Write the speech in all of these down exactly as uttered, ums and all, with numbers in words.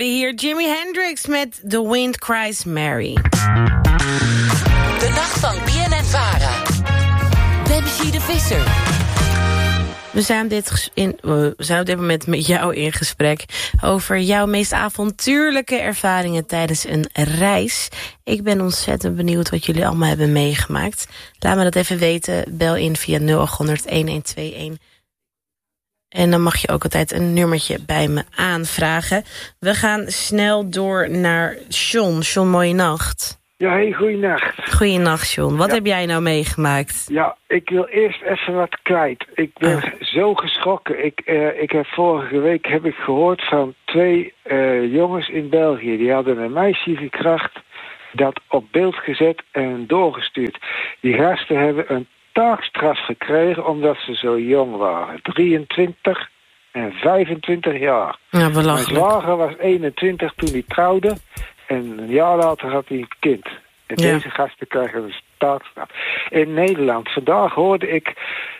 Hier Jimi Hendrix met The Wind Cries Mary. De nacht van B N N Vara. Dempsey de Visser. We zijn, dit in, we zijn op dit moment met jou in gesprek over jouw meest avontuurlijke ervaringen tijdens een reis. Ik ben ontzettend benieuwd wat jullie allemaal hebben meegemaakt. Laat me dat even weten. Bel in via nul acht honderd een een twee een. En dan mag je ook altijd een nummertje bij me aanvragen. We gaan snel door naar John. John, mooie nacht. Ja, hey, goeienacht. Goeienacht, John. Wat ja. heb jij nou meegemaakt? Ja, ik wil eerst even wat kwijt. Ik ben oh. zo geschrokken. Ik, uh, ik heb vorige week heb ik gehoord van twee uh, jongens in België. Die hadden een meisje verkracht, dat op beeld gezet en doorgestuurd. Die gasten hebben een taakstraf gekregen omdat ze zo jong waren. drieëntwintig en vijfentwintig jaar. Ja, Mijn belachelijk. zwager was eenentwintig toen hij trouwde. En een jaar later had hij een kind. En Ja. deze gasten krijgen een taakstraf. In Nederland, vandaag hoorde ik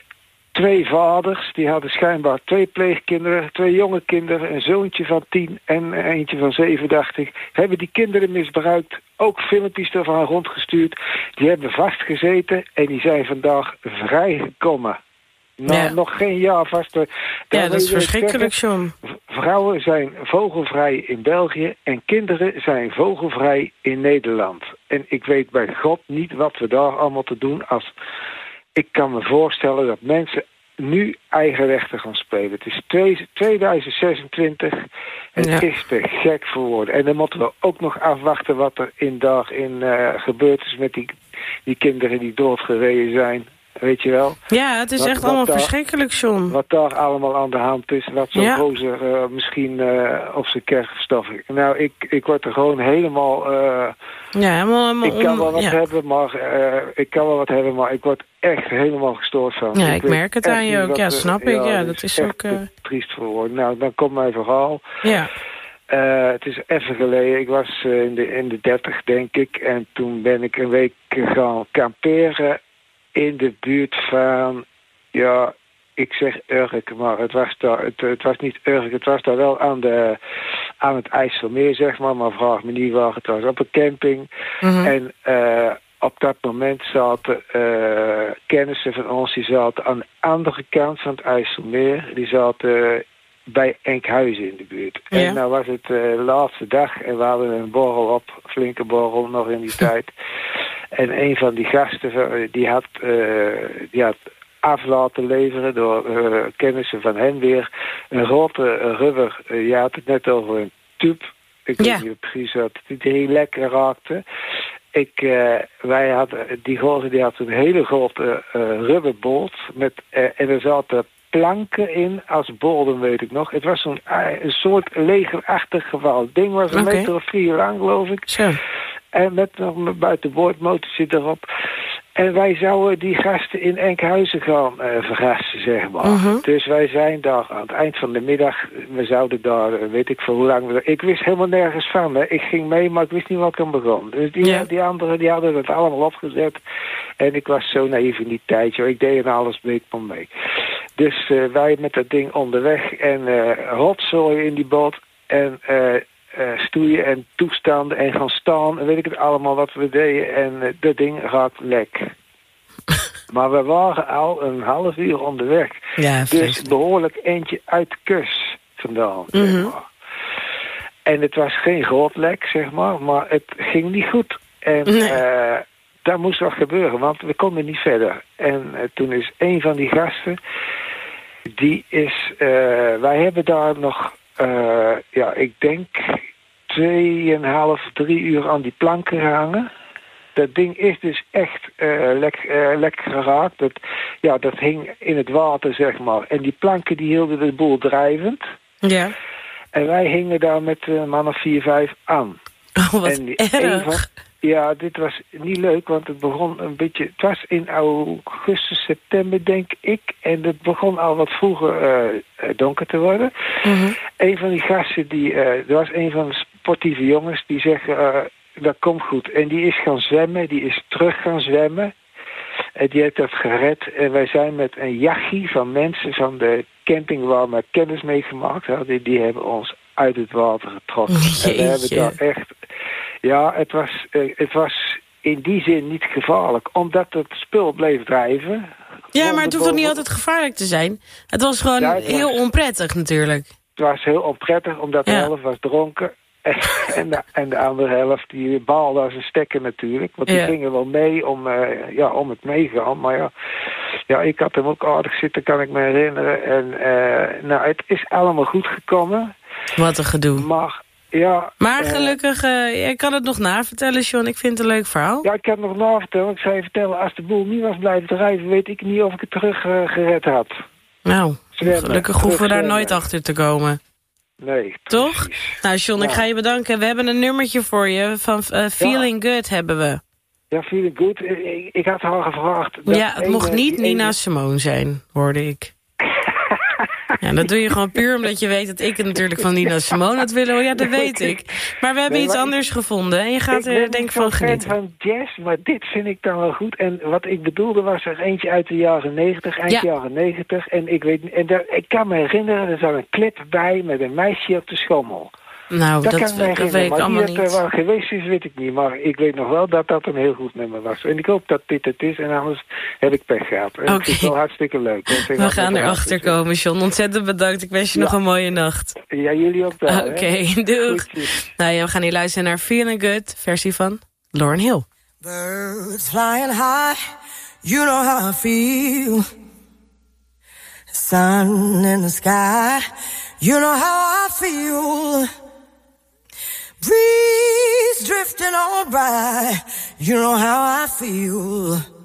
twee vaders, die hadden schijnbaar twee pleegkinderen, twee jonge kinderen, een zoontje van tien en eentje van zeven, dacht ik, hebben die kinderen misbruikt, ook filmpjes ervan rondgestuurd. Die hebben vastgezeten en die zijn vandaag vrijgekomen. Nou, Ja. nog geen jaar vast. Ja, dat is verschrikkelijk, John. Vrouwen zijn vogelvrij in België en kinderen zijn vogelvrij in Nederland. En ik weet bij God niet wat we daar allemaal te doen als... Ik kan me voorstellen dat mensen nu eigen rechten gaan spelen. Het is tweeduizend zesentwintig. Het Ja. is te gek voor woorden. En dan moeten we ook nog afwachten wat er in dag in uh, gebeurd is met die, die kinderen die doodgereden zijn. Weet je wel? Ja, het is Wat- echt wat allemaal daar- verschrikkelijk, John. Wat daar allemaal aan de hand is. Wat zo'n Ja. gozer uh, misschien uh, op zijn kerfstof. Nou, ik, ik word er gewoon helemaal... Uh, Ja, helemaal... helemaal ik kan wel om- wat ja. hebben, maar uh, ik kan wel wat hebben, maar ik word echt helemaal gestoord van. Ja, ik weet merk het echt aan je niet ook. wat Ja, er- snap ik. Ja, dat is echt ook, uh, te triest voor woorden. Nou, dan komt mijn verhaal. Ja. Uh, het is even geleden. Ik was uh, in, de, in de dertig, denk ik. En toen ben ik een week gaan kamperen in de buurt van... Ja, ik zeg Urk, maar het was, daar, het, het was niet Urk. Het was daar wel aan, de, aan het IJsselmeer, zeg maar. Maar vraag me niet waar. Het was op een camping. Mhm. En uh, op dat moment zaten uh, kennissen van ons... die zaten aan de andere kant van het IJsselmeer. Die zaten bij Enkhuizen in de buurt. Ja. En nou was het uh, de laatste dag en we hadden een borrel op, een flinke borrel nog in die tijd. En een van die gasten, die had, uh, die had af laten leveren door uh, kennissen van hen weer een grote uh, rubber. Uh, je had het net over een tube. Ik Ja. weet niet precies wat die heel lekker raakte. Ik, uh, wij hadden, die gozer die had een hele grote uh, rubberboot met, uh, en er zaten planken in als bodem, weet ik nog. Het was zo'n uh, een soort legerachtig geval. Het ding was een Oké. meter of vier lang, geloof ik. Zo. En met nog een buitenboordmotortje erop. En wij zouden die gasten in Enkhuizen gaan uh, verrassen, zeg maar. Mhm. Dus wij zijn daar aan het eind van de middag... We zouden daar, uh, weet ik voor hoe lang... We, ik wist helemaal nergens van. Hè. Ik ging mee, maar ik wist niet wat ik aan begon. Dus die, Ja. die anderen die hadden het allemaal opgezet. En ik was zo naïef in die tijd. Joh. Ik deed aan alles een beetje mee. Dus uh, wij met dat ding onderweg. En uh, rotzooi in die boot. En... Uh, Uh, stoeien en toestanden en gaan staan en weet ik het allemaal wat we deden en uh, dat ding gaat lek. Maar we waren al een half uur onderweg. Ja, Dus vreselijk. behoorlijk eentje uit de kus vandaan, Mhm. zeg maar. En het was geen groot lek, zeg maar, maar het ging niet goed. En Nee. uh, daar moest wat gebeuren, want we konden niet verder. En uh, toen is een van die gasten, die is, uh, wij hebben daar nog... Uh, ja, ik denk tweeënhalf, drie uur aan die planken gehangen. Dat ding is dus echt uh, lek, uh, lek geraakt. Dat, ja, dat hing in het water, zeg maar. En die planken die hielden de boel drijvend. Ja. En wij hingen daar met een man of vier, vijf aan. Oh, wat en die, een erg. van, ja, dit was niet leuk, want het begon een beetje... Het was in augustus, september, denk ik. En het begon al wat vroeger uh, donker te worden. Mhm. Een van die gasten, die, uh, er was een van de sportieve jongens... die zegt, uh, dat komt goed. En die is gaan zwemmen, die is terug gaan zwemmen. En die heeft dat gered. En wij zijn met een jachie van mensen van de camping... waar we kennis mee gemaakt hadden. Die hebben ons uit het water getrokken. Jeetje. En we hebben daar echt... Ja, het was, uh, het was in die zin niet gevaarlijk, omdat het spul bleef drijven. Ja, maar het hoeft toch niet altijd gevaarlijk te zijn? Het was gewoon ja, het was, heel onprettig natuurlijk. Het was heel onprettig, omdat de ja. helft was dronken. En de, en de andere helft, die baalde als een stekker natuurlijk. Want die ja. gingen wel mee om, uh, ja, om het meegaan. Maar ja, ja, ik had hem ook aardig zitten, kan ik me herinneren. En uh, nou, het is allemaal goed gekomen. Wat een gedoe. Maar, ja, maar gelukkig, uh, ik kan het nog navertellen, John. Ik vind het een leuk verhaal. Ja, ik kan het nog navertellen. Ik zou je vertellen, als de boel niet was blijven drijven, weet ik niet of ik het terug uh, gered had. Nou, zwemmen, gelukkig hoeven we daar zwemmen. nooit achter te komen. Nee. Toch? Nou, John, ja. ik ga je bedanken. We hebben een nummertje voor je. Van uh, Feeling ja. Good hebben we. Ja, Feeling Good. Ik, ik had haar gevraagd. Ja, het ene, mocht niet Nina ene... Simone zijn, hoorde ik. Ja, dat doe je gewoon puur omdat je weet dat ik het natuurlijk van Nina Simone had willen. Ja, dat weet ik. Maar we hebben nee, iets anders ik, gevonden. En je gaat er denk ik van genieten. Ik ben van jazz, maar dit vind ik dan wel goed. En wat ik bedoelde was er eentje uit de jaren negentig, eind ja. jaren negentig. En ik weet en daar, ik kan me herinneren, er zat een clip bij met een meisje op de schommel. Nou, dat, dat, dat weet ik maar allemaal niet. Maar waar geweest is, weet ik niet. Maar ik weet nog wel dat dat een heel goed nummer was. En ik hoop dat dit het is. En anders heb ik pech gehad. En okay. Het is wel hartstikke leuk. We gaan erachter komen, John. Ontzettend bedankt. Ik wens je ja. nog een mooie nacht. Ja, jullie ook wel. Oké, okay, doeg. Nou ja, we gaan hier luisteren naar Feeling Good. Versie van Lauryn Hill. Birds flying high. You know how I feel. Sun in the sky. You know how I feel. Breeze drifting on by, you know how I feel.